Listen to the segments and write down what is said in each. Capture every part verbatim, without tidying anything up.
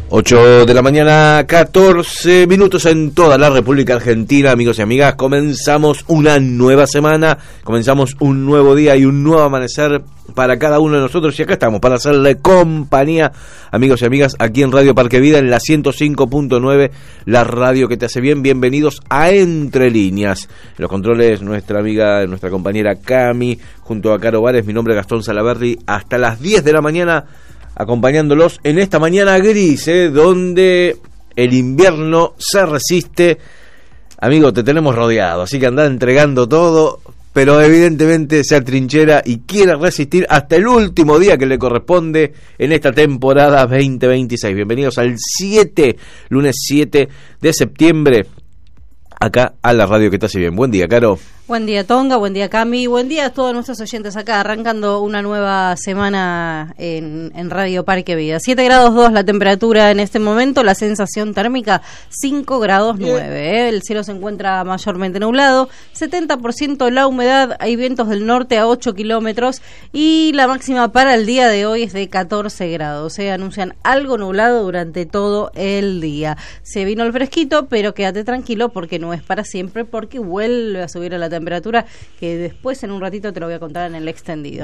ocho de la mañana, catorce minutos en toda la República Argentina, amigos y amigas. Comenzamos una nueva semana, comenzamos un nuevo día y un nuevo amanecer para cada uno de nosotros. Y acá estamos para hacerle compañía, amigos y amigas, aquí en Radio Parque Vida, en la ciento cinco punto nueve, la radio que te hace bien. Bienvenidos a Entre Líneas. En los controles, nuestra amiga, nuestra compañera Cami, junto a Caro Vares. Mi nombre es Gastón Salaverry. Hasta las diez de la mañana, acompañándolos en esta mañana gris, ¿eh? Donde el invierno se resiste. Amigo, te tenemos rodeado, así que andá entregando todo, pero evidentemente se atrinchera y quiere resistir hasta el último día que le corresponde en esta temporada veinte veintiséis. Bienvenidos al siete, lunes siete de septiembre, acá a la radio que te hace bien. Buen día, Caro. Buen día, Tonga, buen día, Cami, buen día a todos nuestros oyentes acá, arrancando una nueva semana en, en Radio Parque Vida. siete grados dos la temperatura en este momento, la sensación térmica cinco grados nueve, ¿eh? El cielo se encuentra mayormente nublado, setenta por ciento la humedad, hay vientos del norte a ocho kilómetros y la máxima para el día de hoy es de catorce grados, ¿eh? Anuncian algo nublado durante todo el día. Se vino el fresquito, pero quédate tranquilo porque no es para siempre, porque vuelve a subir a la temperatura. temperatura que después en un ratito te lo voy a contar en el extendido.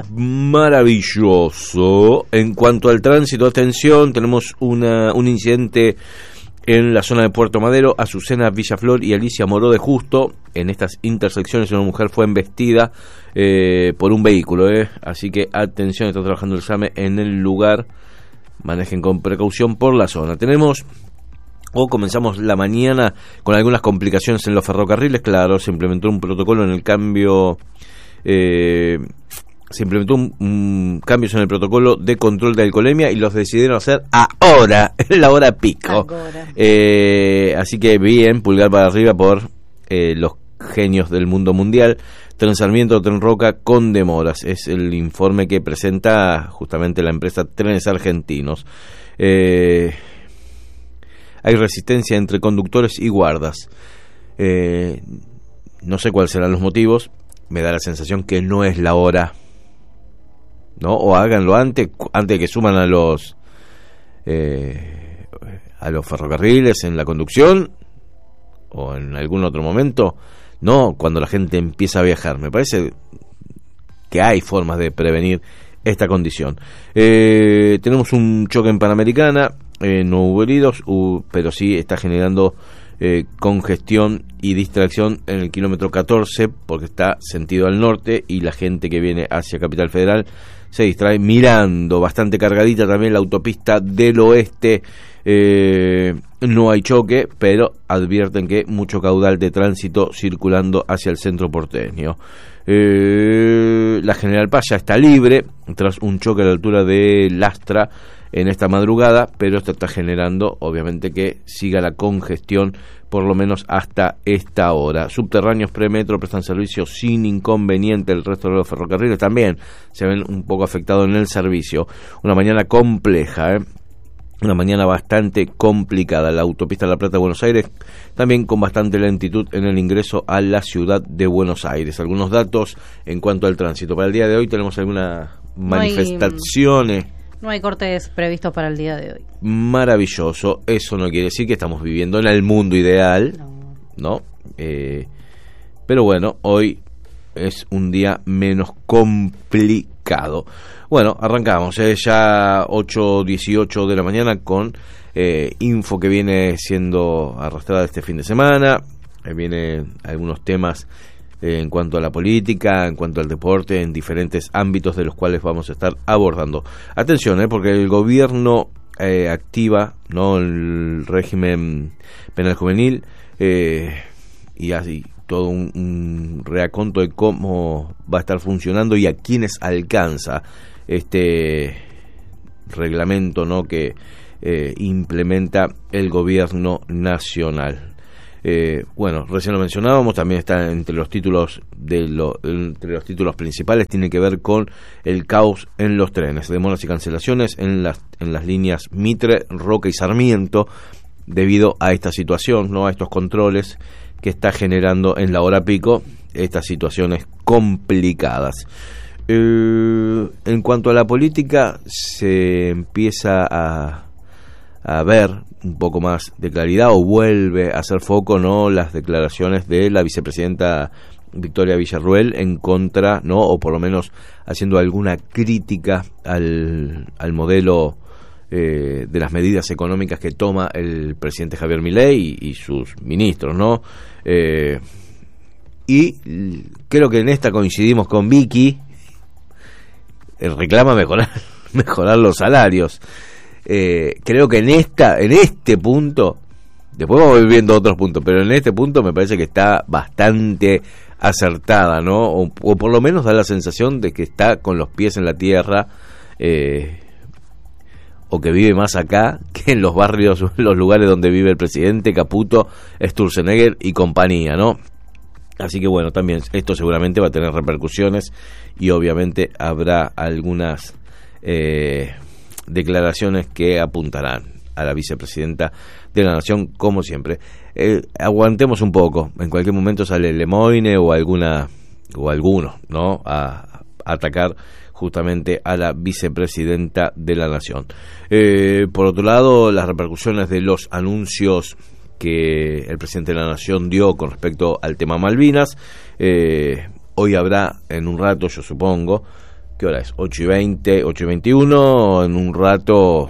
Maravilloso. En cuanto al tránsito, atención, tenemos una, un incidente en la zona de Puerto Madero, Azucena Villaflor y Alicia Moró de Justo. En estas intersecciones una mujer fue embestida eh, por un vehículo, eh. así que atención, está trabajando el SAME en el lugar, manejen con precaución por la zona. Tenemos O comenzamos la mañana con algunas complicaciones en los ferrocarriles. Claro, se implementó un protocolo en el cambio, eh, se implementó un, un cambios en el protocolo de control de alcoholemia y los decidieron hacer ahora, en la hora pico. Eh, así que bien, pulgar para arriba por eh, los genios del mundo mundial. Tren Sarmiento, Tren Roca con demoras. Es el informe que presenta justamente la empresa Trenes Argentinos. Eh... Hay resistencia entre conductores y guardas. Eh, no sé cuáles serán los motivos. Me da la sensación que no es la hora, ¿no? O háganlo antes, antes de que suman a los eh, a los ferrocarriles en la conducción o en algún otro momento. No, cuando la gente empieza a viajar. Me parece que hay formas de prevenir esta condición. Eh, tenemos un choque en Panamericana. Eh, no hubo heridos, uh, pero sí está generando eh, congestión y distracción en el kilómetro catorce, porque está sentido al norte y la gente que viene hacia Capital Federal se distrae mirando. Bastante cargadita también la autopista del oeste. Eh, no hay choque, pero advierten que mucho caudal de tránsito circulando hacia el centro porteño. Eh, la General Paz ya está libre tras un choque a la altura de Lastra en esta madrugada, pero esto está generando obviamente que siga la congestión por lo menos hasta esta hora. Subterráneos premetro prestan servicio sin inconveniente. El resto de los ferrocarriles también se ven un poco afectados en el servicio. Una mañana compleja, ¿eh? Una mañana bastante complicada. La autopista La Plata de Buenos Aires también con bastante lentitud en el ingreso a la ciudad de Buenos Aires. Algunos datos en cuanto al tránsito. Para el día de hoy tenemos algunas manifestaciones. No hay, no hay cortes previstos para el día de hoy. Maravilloso. Eso no quiere decir que estamos viviendo en el mundo ideal, no, ¿no? Eh, pero bueno, hoy es un día menos complicado. Bueno, arrancamos, eh, ya ocho dieciocho de la mañana con eh, info que viene siendo arrastrada este fin de semana. Eh, vienen algunos temas eh, en cuanto a la política, en cuanto al deporte, en diferentes ámbitos de los cuales vamos a estar abordando. Atención, eh, porque el gobierno eh, activa, ¿no?, el régimen penal juvenil eh, y así todo un, un reaconto de cómo va a estar funcionando y a quiénes alcanza este reglamento, ¿no?, que eh, implementa el gobierno nacional. Eh, bueno, recién lo mencionábamos, también está entre los títulos de lo, entre los títulos principales, tiene que ver con el caos en los trenes, demoras y cancelaciones en las en las líneas Mitre, Roca y Sarmiento debido a esta situación, no a estos controles que está generando en la hora pico estas situaciones complicadas. Eh, en cuanto a la política, se empieza a a ver un poco más de claridad, o vuelve a hacer foco, ¿no?, las declaraciones de la vicepresidenta Victoria Villarruel en contra, ¿no?, o por lo menos haciendo alguna crítica al, al modelo eh, de las medidas económicas que toma el presidente Javier Milei y, y sus ministros, ¿no? Eh, y creo que en esta coincidimos con Vicky, eh, reclama mejorar, mejorar los salarios. Eh, creo que en esta, en este punto, después vamos viendo otros puntos, pero en este punto me parece que está bastante acertada, ¿no? O, o por lo menos da la sensación de que está con los pies en la tierra, eh, o que vive más acá que en los barrios, los lugares donde vive el presidente, Caputo, Sturzenegger y compañía, ¿no? Así que bueno, también esto seguramente va a tener repercusiones y obviamente habrá algunas eh, declaraciones que apuntarán a la vicepresidenta de la Nación, como siempre. Eh, aguantemos un poco, en cualquier momento sale Lemoine o alguna o alguno, ¿no?, a, a atacar justamente a la vicepresidenta de la Nación. Eh, por otro lado, las repercusiones de los anuncios que el presidente de la Nación dio con respecto al tema Malvinas. Eh, hoy habrá, en un rato, yo supongo, ¿qué hora es? ocho y veinte, ocho y veintiuno, en un rato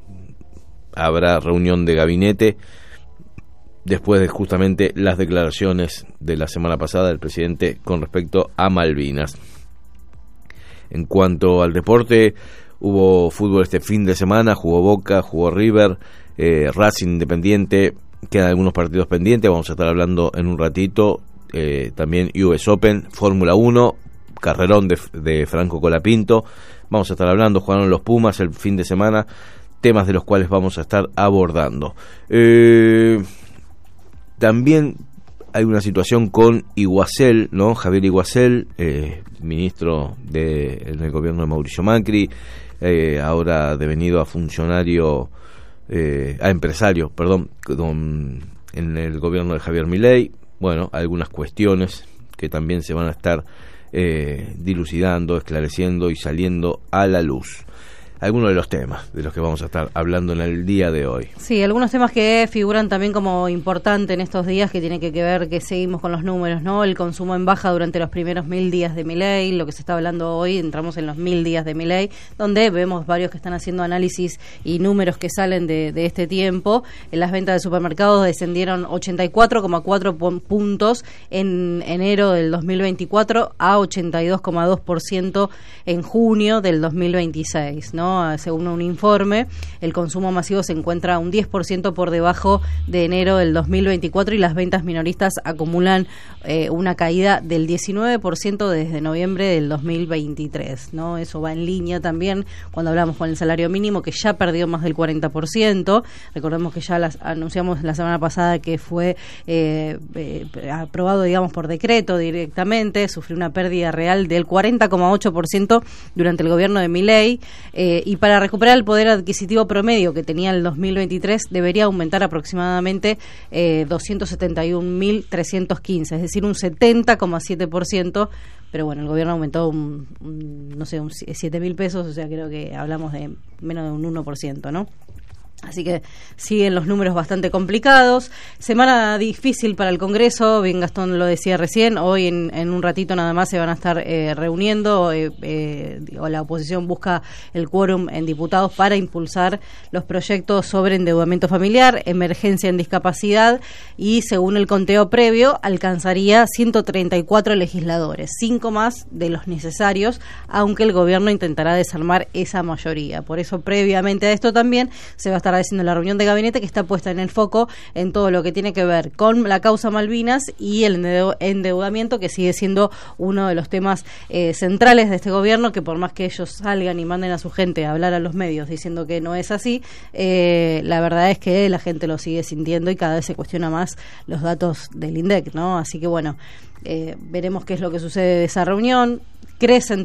habrá reunión de gabinete después de justamente las declaraciones de la semana pasada del presidente con respecto a Malvinas. En cuanto al deporte, hubo fútbol este fin de semana, jugó Boca, jugó River, eh, Racing, Independiente, quedan algunos partidos pendientes, vamos a estar hablando en un ratito, eh, también U S Open, Fórmula uno, carrerón de, de Franco Colapinto, vamos a estar hablando, jugaron los Pumas el fin de semana, temas de los cuales vamos a estar abordando. Eh, también hay una situación con Iguacel, ¿no? Javier Iguacel, eh, ministro de, en el gobierno de Mauricio Macri, eh, ahora devenido a funcionario, eh, a empresario, perdón, con, en el gobierno de Javier Milei. Bueno, algunas cuestiones que también se van a estar eh, dilucidando, esclareciendo y saliendo a la luz. Algunos de los temas de los que vamos a estar hablando en el día de hoy. Sí, algunos temas que figuran también como importante en estos días, que tiene que ver que seguimos con los números, ¿no? El consumo en baja durante los primeros mil días de Milei, lo que se está hablando hoy, entramos en los mil días de Milei, donde vemos varios que están haciendo análisis y números que salen de, de este tiempo. En las ventas de supermercados descendieron ochenta y cuatro coma cuatro puntos en enero del dos mil veinticuatro a ochenta y dos coma dos por ciento en junio del dos mil veintiséis, ¿no? Según un informe, el consumo masivo se encuentra un diez por ciento por debajo de enero del dos mil veinticuatro y las ventas minoristas acumulan eh, una caída del diecinueve por ciento desde noviembre del dos mil veintitrés, ¿no? Eso va en línea también cuando hablamos con el salario mínimo, que ya perdió más del cuarenta por ciento. Recordemos que ya las anunciamos la semana pasada que fue eh, eh, aprobado, digamos, por decreto directamente, sufrió una pérdida real del cuarenta coma ocho por ciento durante el gobierno de Milei. Eh, y para recuperar el poder adquisitivo promedio que tenía el dos mil veintitrés debería aumentar aproximadamente eh, doscientos setenta y un mil trescientos quince, es decir, un setenta coma siete por ciento, pero bueno, el gobierno aumentó un, un, no sé, un siete mil pesos, o sea, creo que hablamos de menos de un uno por ciento, ¿no? Así que siguen los números bastante complicados. Semana difícil para el Congreso, bien Gastón lo decía recién, hoy en, en un ratito nada más se van a estar eh, reuniendo, eh, eh, o la oposición busca el quórum en diputados para impulsar los proyectos sobre endeudamiento familiar, emergencia en discapacidad, y según el conteo previo alcanzaría ciento treinta y cuatro legisladores, cinco más de los necesarios, aunque el gobierno intentará desarmar esa mayoría. Por eso previamente a esto también se va a estar haciendo la reunión de gabinete, que está puesta en el foco en todo lo que tiene que ver con la causa Malvinas y el endeudamiento, que sigue siendo uno de los temas eh, centrales de este gobierno, que por más que ellos salgan y manden a su gente a hablar a los medios diciendo que no es así, eh, la verdad es que la gente lo sigue sintiendo y cada vez se cuestiona más los datos del INDEC, ¿no? Así que bueno, eh, veremos qué es lo que sucede de esa reunión. Crecen